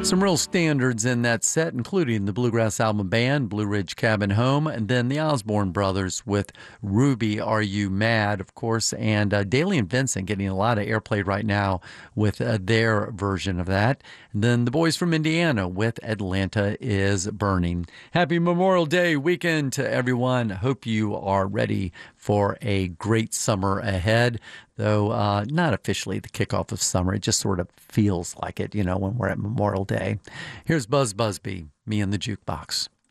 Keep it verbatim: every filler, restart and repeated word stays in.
Some real standards in that set, including the Bluegrass Album Band, Blue Ridge Cabin Home, and then the Osborne Brothers with Ruby, Are You Mad, of course, and uh, Daly and Vincent getting a lot of airplay right now with uh, their version of that. And then the boys from Indiana with Atlanta is Burning. Happy Memorial Day weekend to everyone. Hope you are ready for a great summer ahead, though uh, not officially the kickoff of summer. It just sort of feels like it, you know, when we're at Memorial Day. Here's Buzz Busby, Me and the Jukebox.